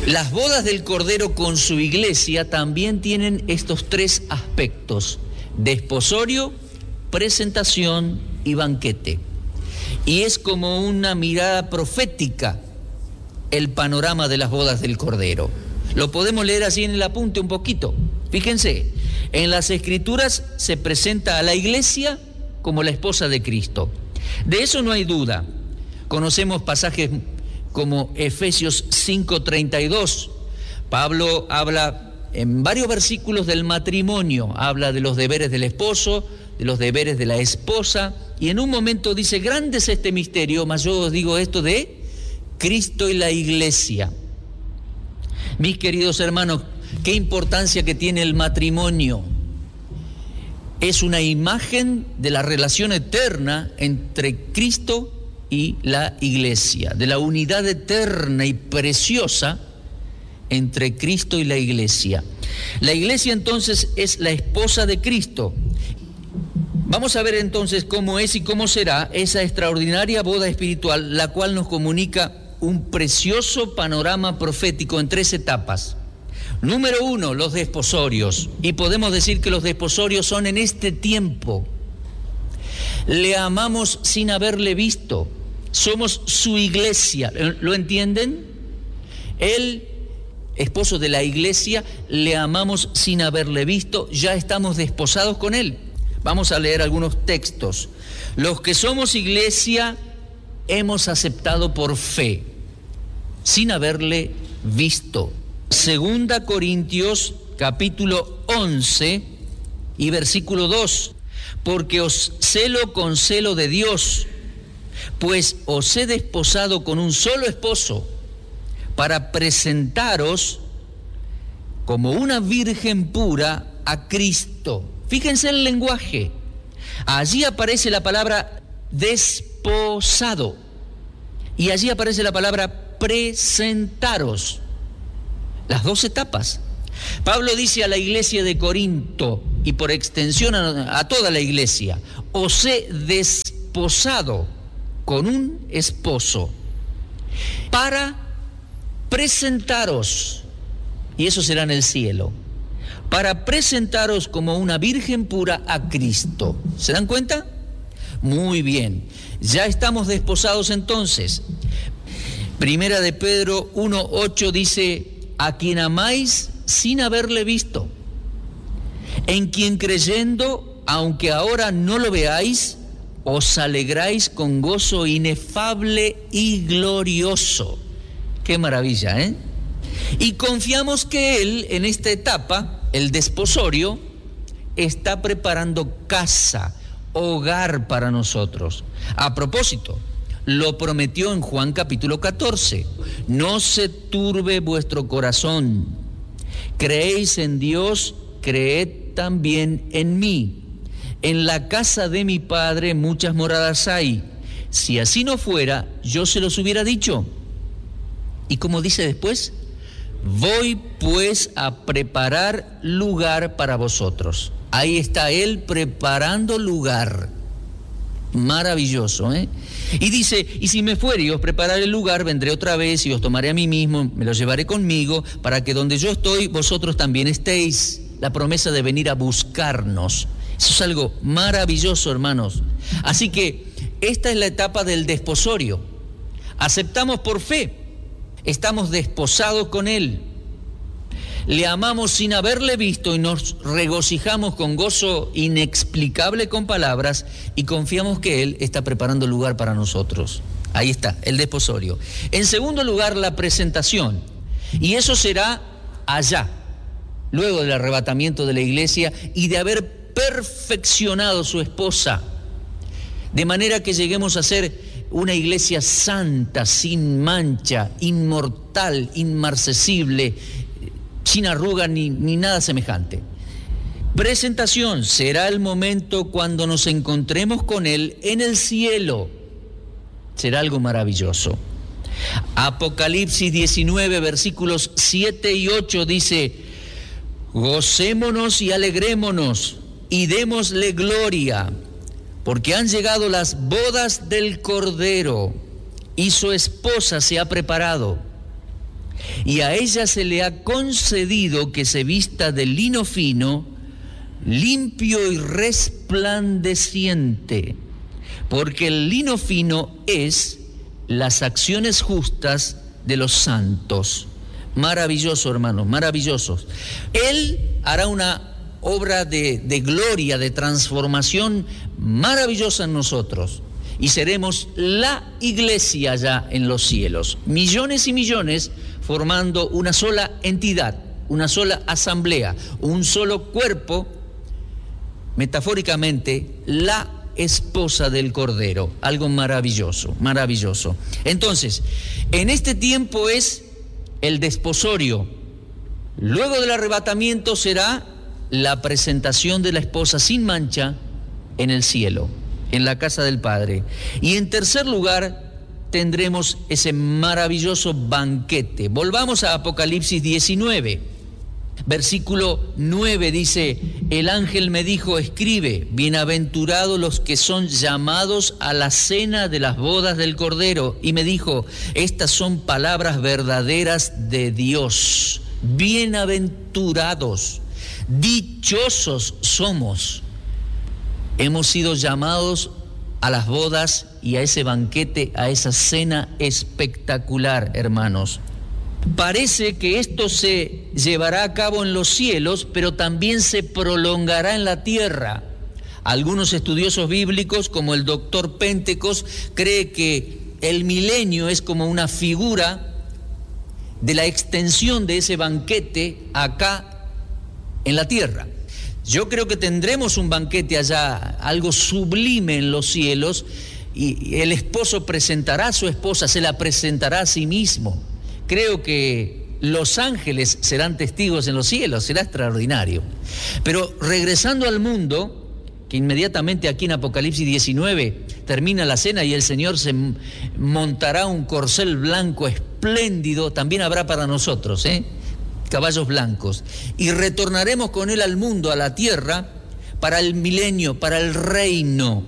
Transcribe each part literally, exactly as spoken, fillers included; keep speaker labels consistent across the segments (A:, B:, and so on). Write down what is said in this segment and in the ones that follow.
A: Las bodas del Cordero con su iglesia también tienen estos tres aspectos: desposorio, presentación y banquete. Y es como una mirada profética el panorama de las bodas del Cordero. Lo podemos leer así en el apunte un poquito. Fíjense, en las Escrituras se presenta a la iglesia como la esposa de Cristo. De eso no hay duda. Conocemos pasajes como Efesios cinco treinta y dos. Pablo habla en varios versículos del matrimonio, habla de los deberes del esposo, de los deberes de la esposa, y en un momento dice: grande es este misterio, mas yo os digo esto de Cristo y la iglesia. Mis queridos hermanos, qué importancia que tiene el matrimonio. Es una imagen de la relación eterna entre Cristo y la iglesia, de la unidad eterna y preciosa entre Cristo y la iglesia. La iglesia entonces es la esposa de Cristo. Vamos a ver entonces cómo es y cómo será esa extraordinaria boda espiritual, la cual nos comunica un precioso panorama profético en tres etapas. Número uno, los desposorios. Y podemos decir que los desposorios son en este tiempo. Le amamos sin haberle visto. Somos su iglesia. ¿Lo entienden? El esposo de la iglesia, le amamos sin haberle visto, ya estamos desposados con él. Vamos a leer algunos textos. Los que somos iglesia hemos aceptado por fe, sin haberle visto. Segunda Corintios capítulo once y versículo dos. Porque os celo con celo de Dios, pues os he desposado con un solo esposo, para presentaros como una virgen pura a Cristo. Fíjense el lenguaje. Allí aparece la palabra desposado y allí aparece la palabra presentaros. Las dos etapas. Pablo dice a la iglesia de Corinto y por extensión a, a toda la iglesia: os he desposado con un esposo para presentaros, y eso será en el cielo, para presentaros como una virgen pura a Cristo. ¿Se dan cuenta? Muy bien, ya estamos desposados entonces. Primera de Pedro uno ocho dice: a quien amáis sin haberle visto, en quien creyendo, aunque ahora no lo veáis, os alegráis con gozo inefable y glorioso. Qué maravilla, ¿eh? Y confiamos que Él, en esta etapa, el desposorio, está preparando casa, hogar para nosotros. A propósito, lo prometió en Juan capítulo catorce. No se turbe vuestro corazón. Creéis en Dios, creed también en mí. En la casa de mi Padre muchas moradas hay. Si así no fuera, yo se los hubiera dicho. Y como dice después: voy pues a preparar lugar para vosotros. Ahí está Él preparando lugar. Maravilloso, ¿eh? Y dice: y si me fuere y os prepararé el lugar, vendré otra vez y os tomaré a mí mismo, me los llevaré conmigo, para que donde yo estoy, vosotros también estéis. La promesa de venir a buscarnos. Eso es algo maravilloso, hermanos. Así que esta es la etapa del desposorio. Aceptamos por fe. Estamos desposados con Él. Le amamos sin haberle visto y nos regocijamos con gozo inexplicable con palabras y confiamos que Él está preparando lugar para nosotros. Ahí está, el desposorio. En segundo lugar, la presentación. Y eso será allá, luego del arrebatamiento de la iglesia y de haber perfeccionado su esposa, de manera que lleguemos a ser una iglesia santa, sin mancha, inmortal, inmarcesible, sin arruga ni, ni nada semejante. Presentación será el momento cuando nos encontremos con Él en el cielo. Será algo maravilloso. Apocalipsis diecinueve, versículos siete y ocho dice: gocémonos y alegrémonos y démosle gloria, porque han llegado las bodas del Cordero y su esposa se ha preparado. y a ella se le ha concedido que se vista de lino fino, limpio y resplandeciente, porque el lino fino es las acciones justas de los santos. Maravilloso, hermanos, maravillosos. Él hará una obra de, de gloria, de transformación maravillosa en nosotros, y seremos la iglesia ya en los cielos, millones y millones formando una sola entidad, una sola asamblea, un solo cuerpo, metafóricamente la esposa del Cordero. Algo maravilloso, maravilloso. Entonces, en este tiempo es el desposorio. Luego del arrebatamiento será la presentación de la esposa sin mancha en el cielo, en la casa del Padre. Y en tercer lugar, tendremos ese maravilloso banquete. Volvamos a Apocalipsis diecinueve. Versículo nueve dice: el ángel me dijo, escribe, bienaventurados los que son llamados a la cena de las bodas del Cordero. Y me dijo, estas son palabras verdaderas de Dios. Bienaventurados, dichosos somos. Hemos sido llamados a las bodas y a ese banquete, a esa cena espectacular, hermanos. Parece que esto se llevará a cabo en los cielos, pero también se prolongará en la tierra. Algunos estudiosos bíblicos, como el doctor Pentecos, cree que el milenio es como una figura de la extensión de ese banquete acá en la tierra. Yo creo que tendremos un banquete allá, algo sublime en los cielos, y el esposo presentará a su esposa, se la presentará a sí mismo. Creo que los ángeles serán testigos en los cielos, será extraordinario. Pero regresando al mundo, que inmediatamente aquí en Apocalipsis diecinueve termina la cena y el Señor se montará un corcel blanco espléndido, también habrá para nosotros, ¿eh? caballos blancos, y retornaremos con Él al mundo, a la tierra, para el milenio, para el reino.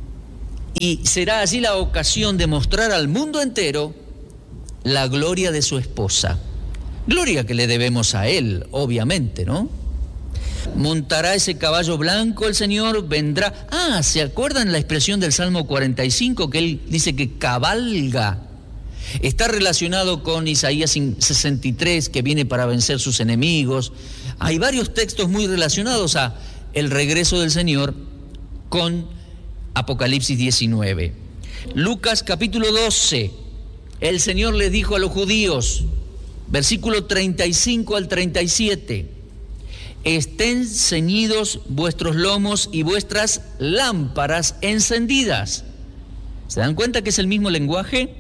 A: Y será allí la ocasión de mostrar al mundo entero la gloria de su esposa. Gloria que le debemos a Él, obviamente, ¿no? Montará ese caballo blanco el Señor, vendrá. Ah, ¿se acuerdan la expresión del Salmo cuarenta y cinco que Él dice que cabalga? Está relacionado con Isaías sesenta y tres, que viene para vencer sus enemigos. Hay varios textos muy relacionados a el regreso del Señor con Apocalipsis diecinueve. Lucas capítulo doce, el Señor les dijo a los judíos, versículo treinta y cinco al treinta y siete, estén ceñidos vuestros lomos y vuestras lámparas encendidas. ¿Se dan cuenta que es el mismo lenguaje?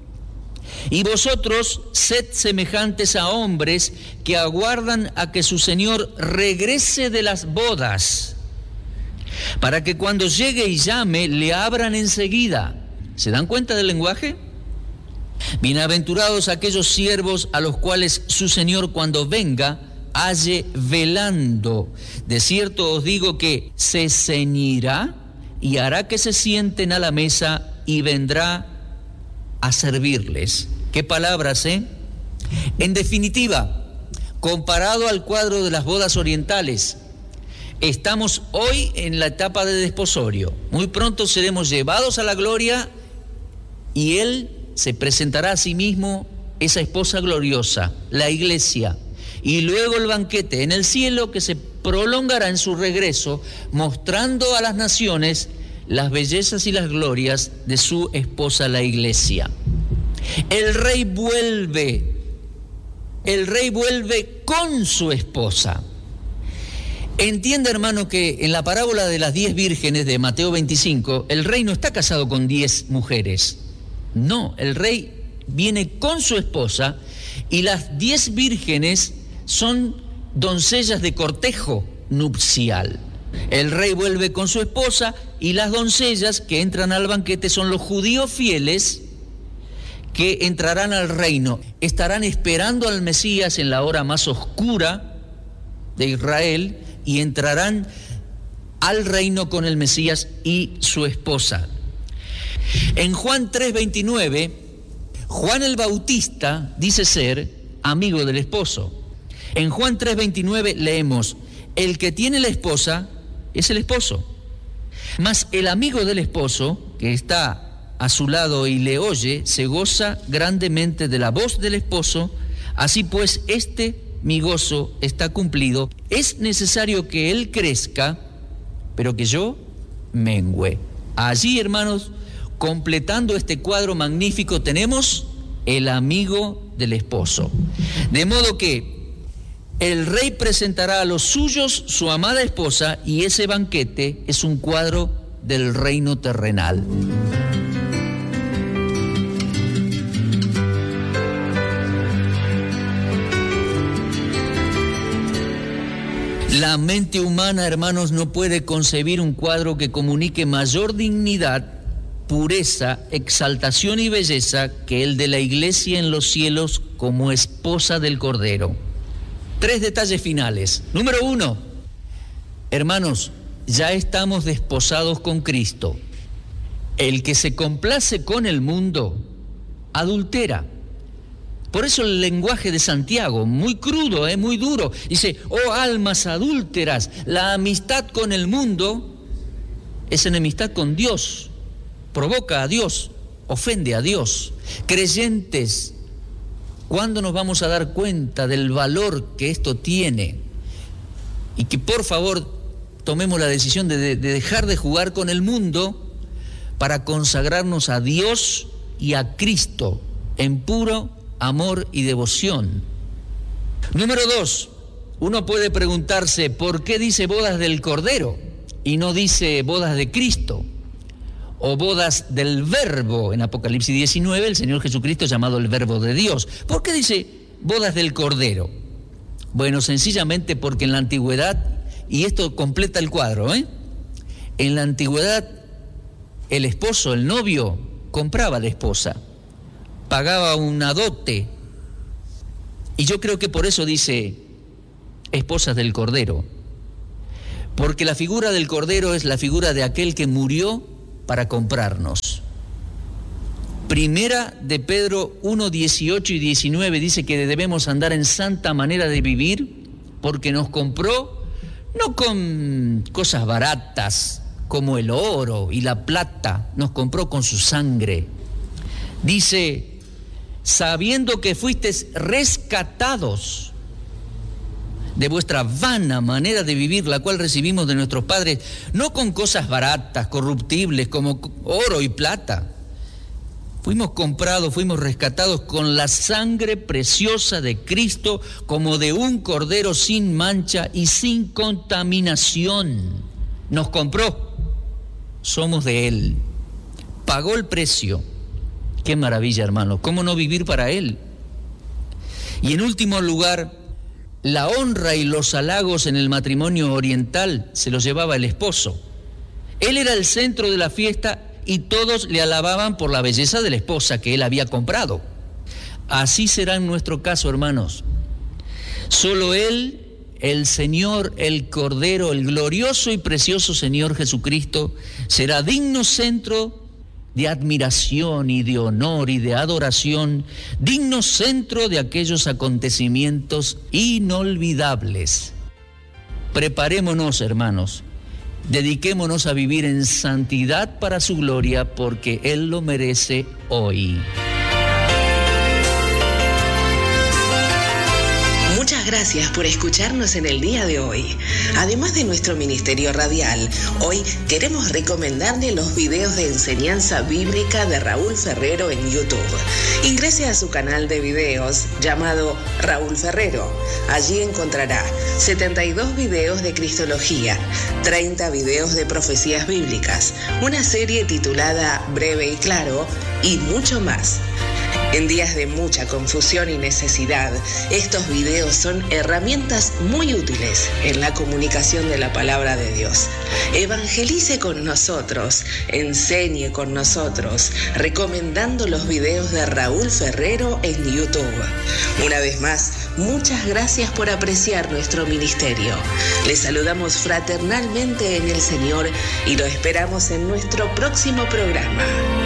A: Y vosotros sed semejantes a hombres que aguardan a que su Señor regrese de las bodas, para que cuando llegue y llame, le abran enseguida. ¿Se dan cuenta del lenguaje? Bienaventurados aquellos siervos a los cuales su Señor cuando venga halle velando. De cierto os digo que se ceñirá y hará que se sienten a la mesa y vendrá a servirles. ¿Qué palabras, eh? En definitiva, comparado al cuadro de las bodas orientales, estamos hoy en la etapa de desposorio. Muy pronto seremos llevados a la gloria y Él se presentará a sí mismo, esa esposa gloriosa, la iglesia, y luego el banquete en el cielo que se prolongará en su regreso, mostrando a las naciones las bellezas y las glorias de su esposa, la iglesia. El rey vuelve, el rey vuelve con su esposa. Entienda, hermano, que en la parábola de las diez vírgenes de Mateo veinticinco, el rey no está casado con diez mujeres. No, el rey viene con su esposa y las diez vírgenes son doncellas de cortejo nupcial. El rey vuelve con su esposa y las doncellas que entran al banquete son los judíos fieles que entrarán al reino. Estarán esperando al Mesías en la hora más oscura de Israel y entrarán al reino con el Mesías y su esposa. En Juan tres veintinueve, Juan el Bautista dice ser amigo del esposo. En Juan tres veintinueve leemos: el que tiene la esposa es el esposo, mas el amigo del esposo, que está a su lado y le oye, se goza grandemente de la voz del esposo. Así pues, este mi gozo está cumplido. Es necesario que él crezca, pero que yo mengüe. Allí, hermanos, completando este cuadro magnífico, tenemos el amigo del esposo. De modo que el rey presentará a los suyos su amada esposa, y ese banquete es un cuadro del reino terrenal. La mente humana, hermanos, no puede concebir un cuadro que comunique mayor dignidad, pureza, exaltación y belleza que el de la iglesia en los cielos como esposa del Cordero. Tres detalles finales. Número uno, hermanos, ya estamos desposados con Cristo. El que se complace con el mundo adultera. Por eso el lenguaje de Santiago, muy crudo, ¿eh? muy duro, dice: oh almas adúlteras, la amistad con el mundo es enemistad con Dios, provoca a Dios, ofende a Dios. Creyentes, ¿cuándo nos vamos a dar cuenta del valor que esto tiene? Y que por favor tomemos la decisión de, de, de dejar de jugar con el mundo para consagrarnos a Dios y a Cristo en puro amor y devoción. Número dos, uno puede preguntarse: ¿por qué dice bodas del Cordero y no dice bodas de Cristo? O bodas del Verbo. En Apocalipsis diecinueve, el Señor Jesucristo es llamado el Verbo de Dios. ¿Por qué dice bodas del Cordero? Bueno, sencillamente porque en la antigüedad, y esto completa el cuadro, ¿eh? En la antigüedad, el esposo, el novio, compraba a la esposa, pagaba una dote, y yo creo que por eso dice esposas del Cordero, porque la figura del Cordero es la figura de aquel que murió para comprarnos. Primera de Pedro uno, dieciocho y diecinueve dice que debemos andar en santa manera de vivir, porque nos compró no con cosas baratas como el oro y la plata, nos compró con su sangre. Dice: sabiendo que fuisteis rescatados de vuestra vana manera de vivir, la cual recibimos de nuestros padres, no con cosas baratas, corruptibles, como oro y plata. Fuimos comprados, fuimos rescatados con la sangre preciosa de Cristo, como de un cordero sin mancha y sin contaminación. Nos compró, somos de Él, pagó el precio. Qué maravilla, hermano, ¿cómo no vivir para Él? Y en último lugar, la honra y los halagos en el matrimonio oriental se los llevaba el esposo. Él era el centro de la fiesta y todos le alababan por la belleza de la esposa que él había comprado. Así será en nuestro caso, hermanos. Solo Él, el Señor, el Cordero, el glorioso y precioso Señor Jesucristo, será digno centro de admiración y de honor y de adoración, digno centro de aquellos acontecimientos inolvidables. Preparémonos, hermanos, dediquémonos a vivir en santidad para su gloria, porque Él lo merece hoy.
B: Muchas gracias por escucharnos en el día de hoy. Además de nuestro ministerio radial, hoy queremos recomendarle los videos de enseñanza bíblica de Raúl Ferrero en YouTube. Ingrese a su canal de videos llamado Raúl Ferrero. Allí encontrará setenta y dos videos de Cristología, treinta videos de profecías bíblicas, una serie titulada Breve y Claro y mucho más. En días de mucha confusión y necesidad, estos videos son herramientas muy útiles en la comunicación de la palabra de Dios. Evangelice con nosotros, enseñe con nosotros, recomendando los videos de Raúl Ferrero en YouTube. Una vez más, muchas gracias por apreciar nuestro ministerio. Les saludamos fraternalmente en el Señor y lo esperamos en nuestro próximo programa.